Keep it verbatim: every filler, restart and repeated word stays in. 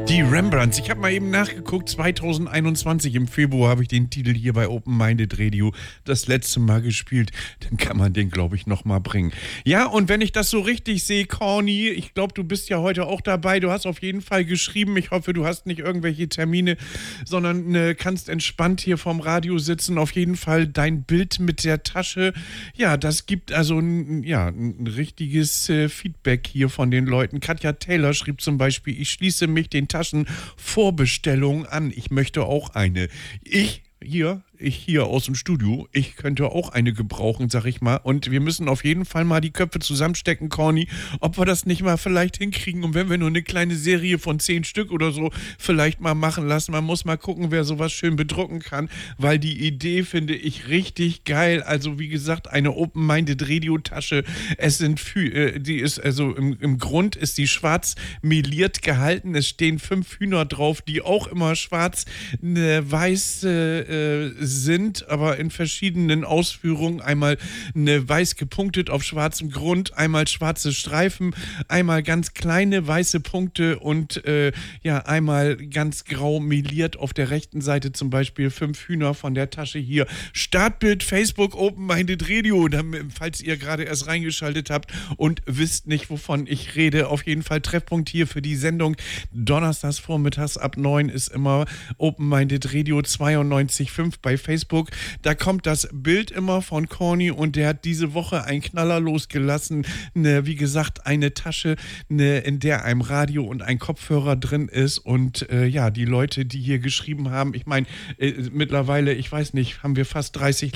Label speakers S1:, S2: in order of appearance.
S1: Die Rembrandts. Ich habe mal eben nachgeguckt, zwanzig einundzwanzig im Februar habe ich den Titel hier bei Open Minded Radio das letzte Mal gespielt. Dann kann man den, glaube ich, noch mal bringen. Ja, und wenn ich das so richtig sehe, Corny, ich glaube, du bist ja heute auch dabei. Du hast auf jeden Fall geschrieben. Ich hoffe, du hast nicht irgendwelche Termine, sondern äh, kannst entspannt hier vorm Radio sitzen. Auf jeden Fall dein Bild mit der Tasche. Ja, das gibt also ein, ja, ein richtiges äh, Feedback hier von den Leuten. Katja Taylor schrieb zum Beispiel, ich schließe mich den Taschenvorbestellung an. Ich möchte auch eine. Ich hier, ich hier aus dem Studio, ich könnte auch eine gebrauchen, sag ich mal. Und wir müssen auf jeden Fall mal die Köpfe zusammenstecken, Corny, ob wir das nicht mal vielleicht hinkriegen. Und wenn wir nur eine kleine Serie von zehn Stück oder so vielleicht mal machen lassen, man muss mal gucken, wer sowas schön bedrucken kann, weil die Idee finde ich richtig geil. Also wie gesagt, eine Open-Minded Radio-Tasche. Es sind, fü- äh, die ist also im, im Grund ist die schwarz meliert gehalten. Es stehen fünf Hühner drauf, die auch immer schwarz, eine weiße äh, sind, aber in verschiedenen Ausführungen. Einmal eine weiß gepunktet auf schwarzem Grund, einmal schwarze Streifen, einmal ganz kleine weiße Punkte und äh, ja, einmal ganz grau meliert auf der rechten Seite zum Beispiel fünf Hühner von der Tasche hier. Startbild Facebook Open Minded Radio, falls ihr gerade erst reingeschaltet habt und wisst nicht, wovon ich rede. Auf jeden Fall Treffpunkt hier für die Sendung. Donnerstags vormittags ab neun ist immer Open Minded Radio zweiundneunzig Komma fünf bei Facebook. Da kommt das Bild immer von Corny und der hat diese Woche einen Knaller losgelassen. Eine, wie gesagt, eine Tasche, eine, in der ein Radio und ein Kopfhörer drin ist. Und äh, ja, die Leute, die hier geschrieben haben, ich meine, äh, mittlerweile, ich weiß nicht, haben wir fast dreißig